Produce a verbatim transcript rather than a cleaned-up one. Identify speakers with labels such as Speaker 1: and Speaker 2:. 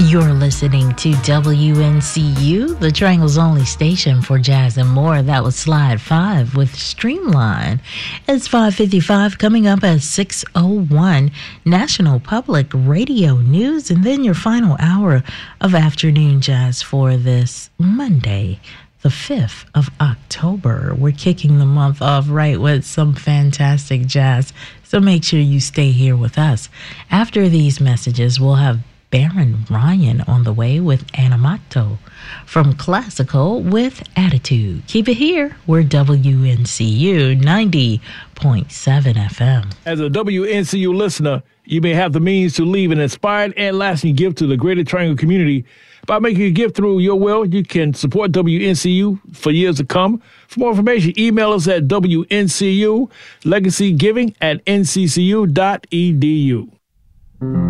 Speaker 1: You're listening to W N C U, the Triangle's only station for jazz and more. That was Slide five with Streamline. It's five fifty-five, coming up at six oh one, National Public Radio News, and then your final hour of afternoon jazz for this Monday, the fifth of October. We're kicking the month off right with some fantastic jazz, so make sure you stay here with us. After these messages, we'll have Baron Ryan on the way with Animato. From Classical with Attitude. Keep it here. We're W N C U ninety point seven F M.
Speaker 2: As a W N C U listener, you may have the means to leave an inspired and lasting gift to the Greater Triangle community. By making a gift through your will, you can support W N C U for years to come. For more information, email us at W N C U legacygiving at N C C U dot E D U.